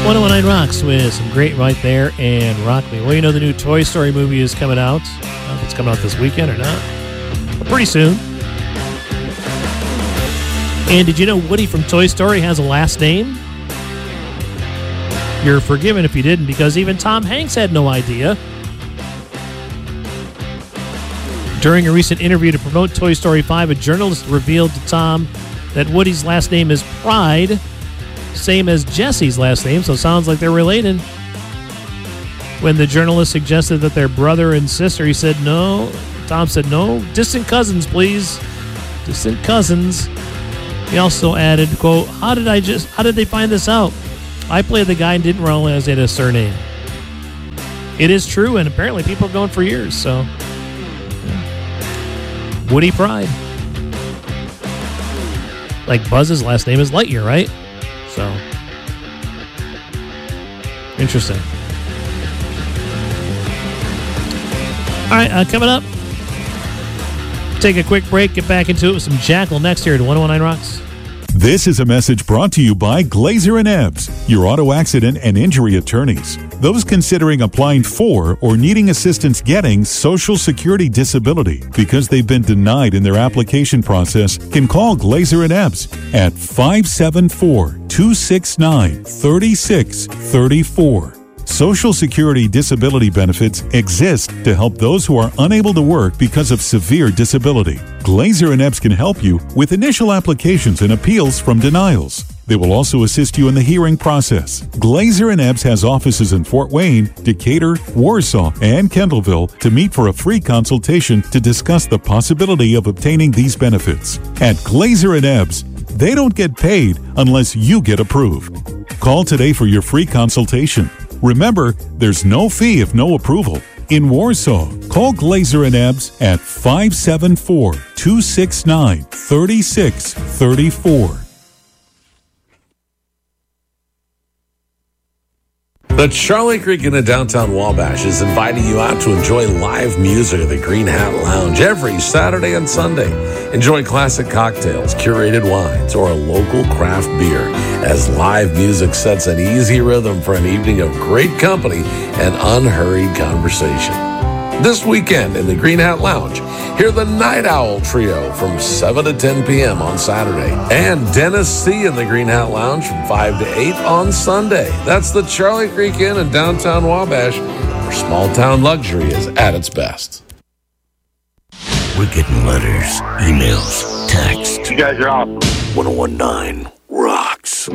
1019 Rocks with some great right there and Rock Me. Well, you know the new Toy Story movie is coming out. I don't know if it's coming out this weekend or not, but pretty soon. And did you know Woody from Toy Story has a last name? You're forgiven if you didn't, because even Tom Hanks had no idea. During a recent interview to promote Toy Story 5, a journalist revealed to Tom that Woody's last name is Pride, same as Jesse's last name, so it sounds like they're related. When the journalist suggested that they're brother and sister, he said no. Tom said no. Distant cousins, please. Distant cousins. He also added, quote, how did they find this out? I played the guy and didn't realize it had a surname. It is true, and apparently people have known for years, so. Woody Pride. Like Buzz's last name is Lightyear, right? So, interesting. All right, coming up, take a quick break, get back into it with some Jackal next here at 1019 Rocks. This is a message brought to you by Glazer and Ebbs, your auto accident and injury attorneys. Those considering applying for or needing assistance getting Social Security disability because they've been denied in their application process can call Glazer and Ebbs at 574-269-3634. Social Security disability benefits exist to help those who are unable to work because of severe disability. Glazer and Ebbs can help you with initial applications and appeals from denials. They will also assist you in the hearing process. Glazer and Ebbs has offices in Fort Wayne, Decatur, Warsaw, and Kendallville to meet for a free consultation to discuss the possibility of obtaining these benefits. At Glazer and Ebbs, they don't get paid unless you get approved. Call today for your free consultation. Remember, there's no fee if no approval. In Warsaw, call Glazer and Ebbs at 574-269-3634. The Charlie Creek Inn in downtown Wabash is inviting you out to enjoy live music at the Green Hat Lounge every Saturday and Sunday. Enjoy classic cocktails, curated wines, or a local craft beer as live music sets an easy rhythm for an evening of great company and unhurried conversation. This weekend in the Green Hat Lounge, hear the Night Owl Trio from 7 to 10 p.m. on Saturday, and Dennis C. in the Green Hat Lounge from 5 to 8 on Sunday. That's the Charlie Creek Inn in downtown Wabash, where small-town luxury is at its best. We're getting letters, emails, texts. You guys are awesome. 1019 Rocks.